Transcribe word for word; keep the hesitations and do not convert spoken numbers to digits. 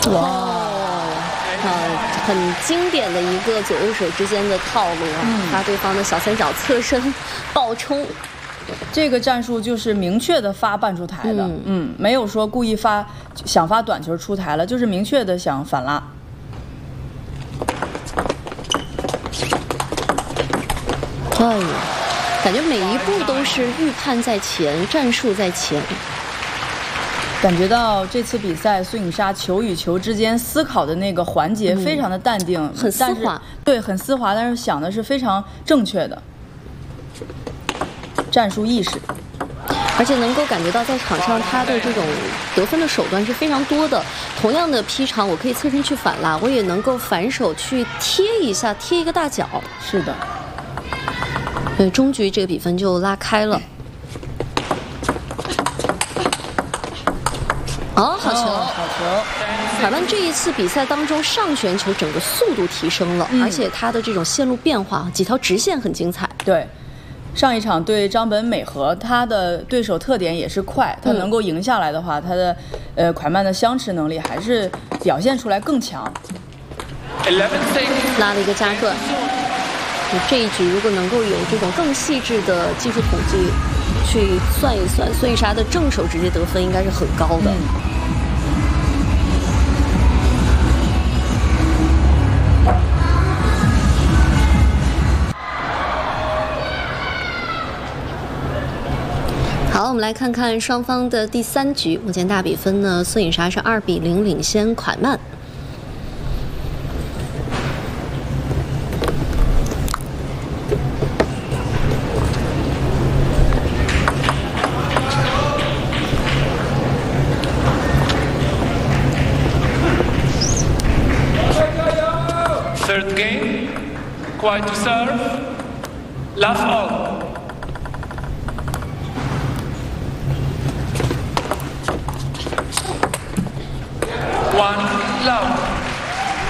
哇，呃，很经典的一个左右手之间的套路啊，嗯、发对方的小三角侧身爆冲。 这个战术就是明确的发半出台的，嗯, 嗯，没有说故意发想发短球出台了，就是明确的想反拉。 哎呀，感觉每一步都是预判在前，战术在前。 感觉到这次比赛孙颖莎球与球之间思考的那个环节非常的淡定， 嗯、很丝滑， 对，很丝滑，但是想的是非常正确的。战术意识， 而且能够感觉到在场上他的这种得分的手段是非常多的。同样的劈长，我可以侧身去反拉，我也能够反手去贴一下，贴一个大脚。 是的， 对，终局这个比分就拉开了。哦，好球， 哦、好球！ 凯曼这一次比赛当中上旋球整个速度提升了，嗯、而且他的这种线路变化，几条直线很精彩。 对。上一场对张本美和，他的对手特点也是快，他能够赢下来的话，他的呃蒯曼的相持能力还是表现出来更强。 拉了一个加断，这一局如果能够有这种更细致的技术统计去算一算，孙颖莎的正手直接得分应该是很高的。嗯好，我们来看看双方的第三局，目前大比分呢，孙颖莎是二比零领先蒯曼。 Third game, quiet to serve, love all. One love.